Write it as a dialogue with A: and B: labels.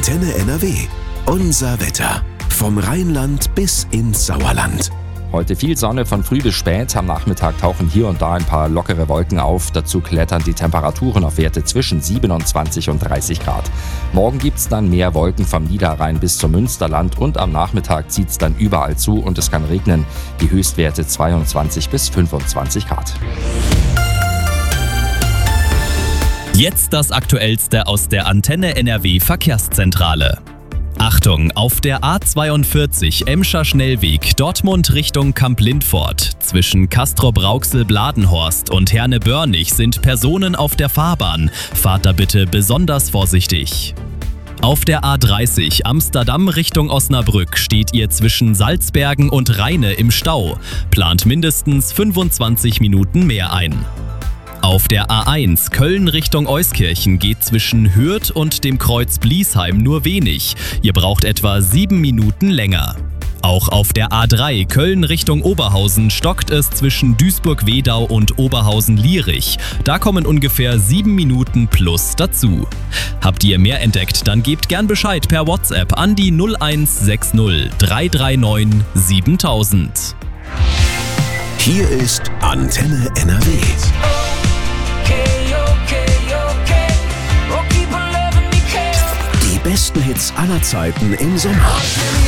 A: Antenne NRW. Unser Wetter. Vom Rheinland bis ins Sauerland.
B: Heute viel Sonne von früh bis spät. Am Nachmittag tauchen hier und da ein paar lockere Wolken auf. Dazu klettern die Temperaturen auf Werte zwischen 27 und 30 Grad. Morgen gibt's dann mehr Wolken vom Niederrhein bis zum Münsterland und am Nachmittag zieht's dann überall zu und es kann regnen. Die Höchstwerte 22 bis 25 Grad.
C: Jetzt das Aktuellste aus der Antenne NRW Verkehrszentrale. Achtung, auf der A42 Emscher Schnellweg Dortmund Richtung Kamp-Lindfort. Zwischen Castrop-Rauxel-Bladenhorst und Herne-Börnich sind Personen auf der Fahrbahn. Fahrt da bitte besonders vorsichtig. Auf der A30 Amsterdam Richtung Osnabrück steht ihr zwischen Salzbergen und Rheine im Stau. Plant mindestens 25 Minuten mehr ein. Auf der A1 Köln Richtung Euskirchen geht zwischen Hürth und dem Kreuz Bliesheim nur wenig. Ihr braucht etwa 7 Minuten länger. Auch auf der A3 Köln Richtung Oberhausen stockt es zwischen Duisburg-Wedau und Oberhausen-Lierich. Da kommen ungefähr 7 Minuten plus dazu. Habt ihr mehr entdeckt, dann gebt gern Bescheid per WhatsApp an die 0160 339 7000.
A: Hier ist Antenne NRW. Die besten Hits aller Zeiten im Sommer.